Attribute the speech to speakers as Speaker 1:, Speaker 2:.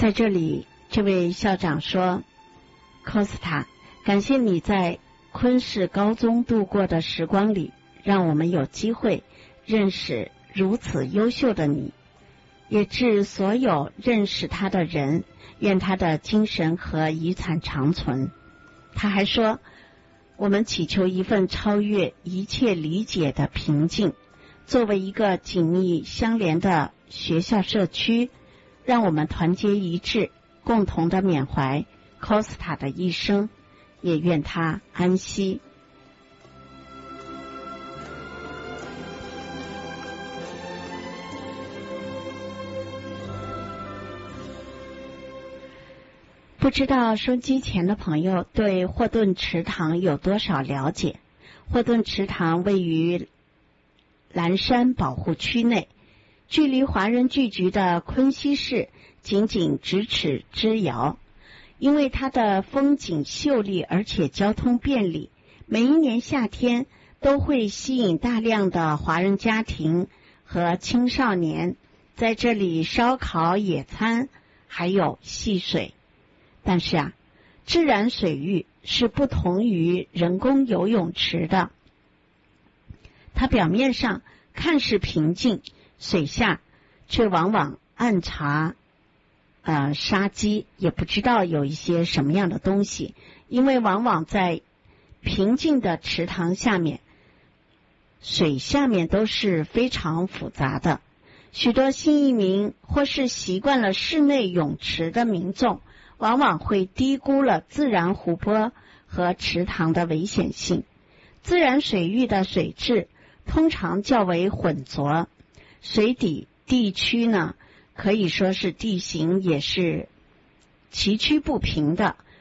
Speaker 1: 在这里，这位校长说，科斯塔，感谢你在昆士高中度过的时光里，让我们有机会认识如此优秀的你，也致所有认识他的人，愿他的精神和遗产长存。他还说，我们祈求一份超越一切理解的平静。作为一个紧密相连的学校社区，让我们团结一致，共同的缅怀科斯塔的一生，也愿他安息。不知道收机前的朋友对霍顿池塘有多少了解？霍顿池塘位于蓝山保护区内，距离华人聚居的昆西市仅仅咫尺之遥。因为它的风景秀丽，而且交通便利，每一年夏天都会吸引大量的华人家庭和青少年在这里烧烤野餐，还有戏水。但是自然水域是不同于人工游泳池的，它表面上看似平静，水下却往往暗藏杀机，也不知道有一些什么样的东西。因为往往在平静的池塘下面，水下面都是非常复杂的。许多新移民或是习惯了室内泳池的民众，往往会低估了自然湖泊和池塘的危险性。自然水域的水质通常较为浑浊，水底地区呢，可以说是地形也是崎岖不平的，